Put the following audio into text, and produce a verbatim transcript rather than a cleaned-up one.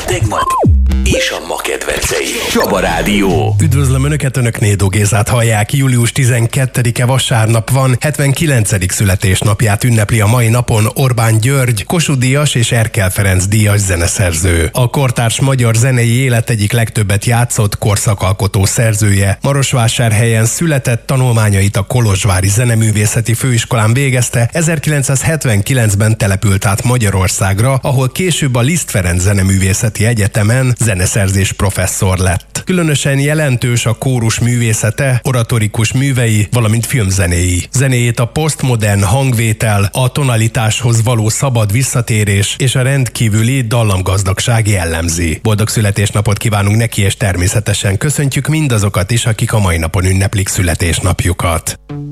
tegnap és a ma kedvencei. Csaba Rádió. Üdvözlöm Önöket, Önök Nédó Gézát hallják. július tizenkettedike vasárnap van, hetvenkilencedik születésnapját ünnepli a mai napon Orbán György, Kossuth Díjas és Erkel Ferenc díjas zeneszerző. A kortárs magyar zenei élet egyik legtöbbet játszott korszakalkotó szerzője. Marosvásárhelyen született, tanulmányait a Kolozsvári Zeneművészeti Főiskolán végezte, ezerkilencszázhetvenkilencben települt át Magyarországra, ahol később a Liszt Ferenc Zeneművészeti Egyetemen zeneszerzés professzor lett. Különösen jelentős a kórus művészete, oratorikus művei, valamint filmzenéi. Zenéjét a posztmodern hangvétel, a tonalitáshoz való szabad visszatérés és a rendkívüli dallamgazdagság jellemzi. Boldog születésnapot kívánunk neki, és természetesen köszöntjük mindazokat is, akik a mai napon ünneplik születésnapjukat.